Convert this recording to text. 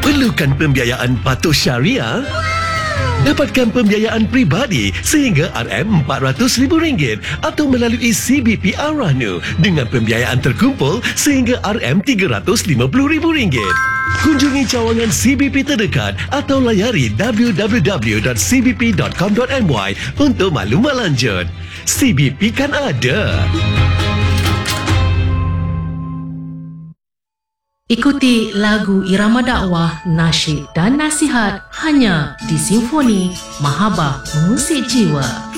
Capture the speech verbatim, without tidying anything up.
Perlukan pembiayaan patuh syariah? Dapatkan pembiayaan peribadi sehingga R M empat ratus ribu ringgit atau melalui C B P Ar-Rahnu dengan pembiayaan terkumpul sehingga R M tiga ratus lima puluh ribu ringgit. Kunjungi cawangan C B P terdekat atau layari w w w dot c b p dot com dot m y untuk maklumat lanjut. C B P kan ada. Ikuti lagu irama dakwah, nasyid dan nasihat hanya di Simfoni Mahabah Musik Jiwa.